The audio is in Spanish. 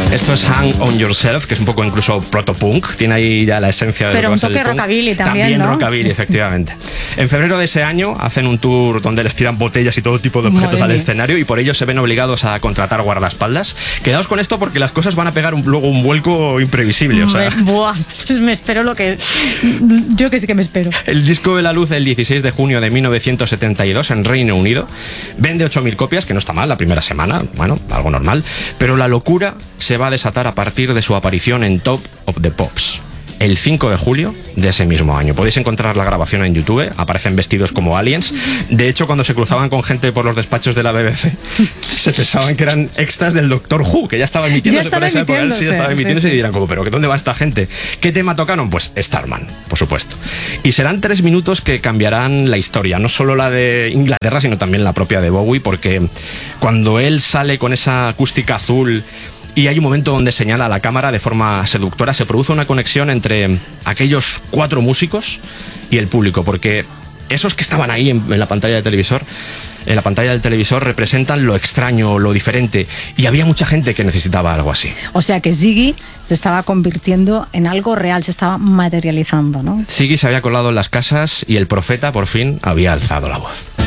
Esto es Hang on Yourself, que es un poco incluso protopunk, tiene ahí ya la esencia de pero un toque rockabilly también, ¿no? Rockabilly, efectivamente. En febrero de ese año hacen un tour donde les tiran botellas y todo tipo de objetos al escenario, y por ello se ven obligados a contratar guardaespaldas. Quedaos con esto porque las cosas van a pegar luego un vuelco imprevisible. O sea. Buah, pues me espero lo que... Yo que sí que me espero. El disco ve la luz el 16 de junio de 1972 en Reino Unido. Vende 8.000 copias, que no está mal la primera semana, bueno, algo normal. Pero la locura se va a desatar a partir de su aparición en Top of the Pops, el 5 de julio de ese mismo año. Podéis encontrar la grabación en YouTube, aparecen vestidos como aliens. De hecho, cuando se cruzaban con gente por los despachos de la BBC, se pensaban que eran extras del Doctor Who, que ya estaba emitiéndose. Y dirán como, ¿pero dónde va esta gente? ¿Qué tema tocaron? Pues Starman, por supuesto. Y serán 3 minutos que cambiarán la historia, no solo la de Inglaterra, sino también la propia de Bowie, porque cuando él sale con esa acústica azul y hay un momento donde señala a la cámara de forma seductora, se produce una conexión entre aquellos 4 músicos y el público, porque esos que estaban ahí en la pantalla del televisor, representan lo extraño, lo diferente, y había mucha gente que necesitaba algo así. O sea que Ziggy se estaba convirtiendo en algo real, se estaba materializando, ¿no? Ziggy se había colado en las casas y el profeta por fin había alzado la voz.